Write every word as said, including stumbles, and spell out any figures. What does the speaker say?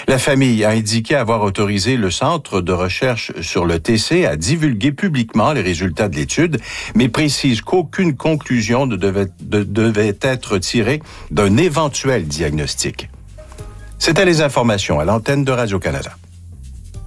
La famille a indiqué avoir autorisé le Centre de recherche sur le T C à divulguer publiquement les résultats de l'étude, mais précise qu'aucune conclusion ne devait, de, devait être tirée d'un éventuel diagnostic. C'était les informations à l'antenne de Radio-Canada.